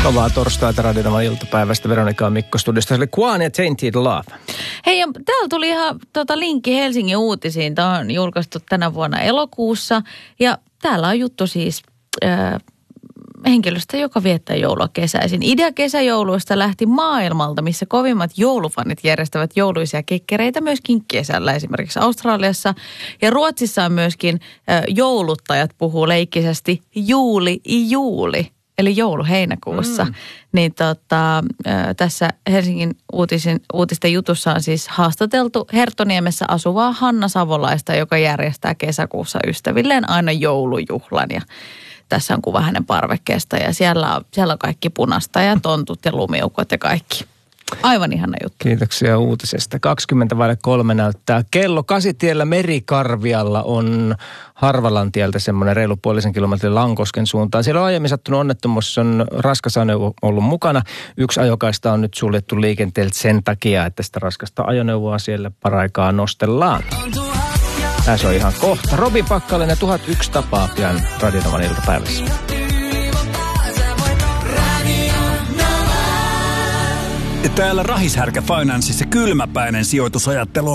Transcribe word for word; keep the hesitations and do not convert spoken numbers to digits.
Kovaa torstaita Radionovan iltapäivästä. Veronika Mikko studiosta. Se oli Quan ja Tainted Love. Hei, ja täällä tuli ihan tota, linkki Helsingin uutisiin. Tämä on julkaistu tänä vuonna elokuussa. Ja täällä on juttu siis äh, henkilöstä, joka viettää joulua kesäisin. Idea kesäjouluista lähti maailmalta, missä kovimmat joulufanit järjestävät jouluisia kekkereitä myöskin kesällä. Esimerkiksi Australiassa ja Ruotsissa on myöskin äh, jouluttajat puhuu leikkisesti juuli i juuli. Eli joulu heinäkuussa. Mm. Niin tota, tässä Helsingin uutisin, uutisten jutussa on siis haastateltu Herttoniemessä asuvaa Hanna Savolaista, joka järjestää kesäkuussa ystävilleen aina joulujuhlan. Ja tässä on kuva hänen parvekkeesta ja siellä on, siellä on kaikki punasta ja tontut ja lumiukot ja kaikki. Aivan ihana juttu. Kiitoksia uutisesta. kaksikymmentä vaille kolme näyttää kello. Kasitiellä Merikarvialla on Harvalantieltä semmoinen reilu puolisen kilometrin Lankosken suuntaan. Siellä on aiemmin sattunut onnettomuus, on raskas ajoneuvo ollut mukana. Yksi ajokaista on nyt suljettu liikenteeltä sen takia, että sitä raskasta ajoneuvoa siellä paraikaa nostellaan. Tässä on ihan kohta. Robin Pakkalen ja tuhat yksi tapaa pian Radionovan iltapäivässä. Täällä Rahishärkä Financeissa kylmäpäinen sijoitusajattelu